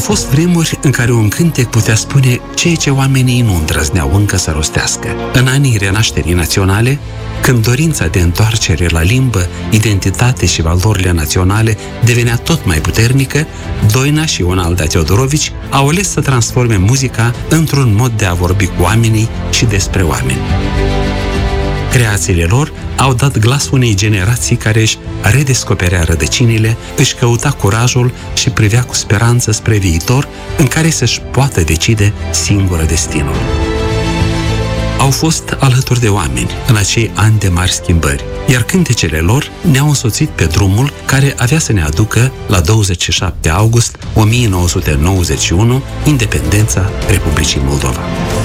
fost vremuri în care un cântec putea spune ceea ce oamenii nu îndrăzneau încă să rostească. În anii renașterii naționale, când dorința de întoarcere la limbă, identitate și valorile naționale devenea tot mai puternică, Doina și Ionalda Teodorovici au ales să transforme muzica într-un mod de a vorbi cu oamenii și despre oameni. Creațiile lor au dat glas unei generații care își redescoperea rădăcinile, își căuta curajul și privea cu speranță spre viitor în care să-și poată decide singură destinul. Au fost alături de oameni în acei ani de mari schimbări, iar cântecele lor ne-au însoțit pe drumul care avea să ne aducă la 27 august 1991 independența Republicii Moldova.